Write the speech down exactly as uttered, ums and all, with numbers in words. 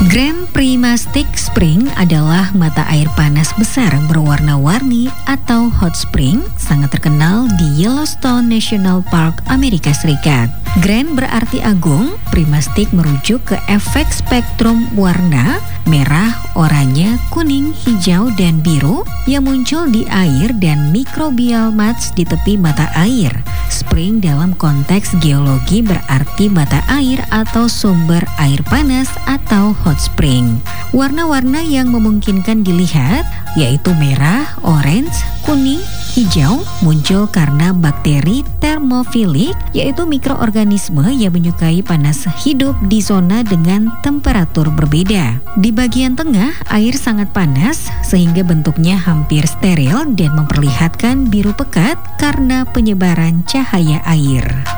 Grand Primastic Spring adalah mata air panas besar berwarna-warni atau hot spring sangat terkenal di Yellowstone National Park, Amerika Serikat. Grand berarti agung, Primastic merujuk ke efek spektrum warna merah, oranye, kuning, hijau, dan biru yang muncul di air dan mikrobial mats di tepi mata air. Spring dalam konteks geologi berarti mata air atau sumber air panas atau hot spring. Warna-warna yang memungkinkan dilihat yaitu merah, orange, kuning, hijau muncul karena bakteri termofilik, yaitu mikroorganisme yang menyukai panas hidup di zona dengan temperatur berbeda. Di bagian tengah, air sangat panas sehingga bentuknya hampir steril dan memperlihatkan biru pekat karena penyebaran cahaya air.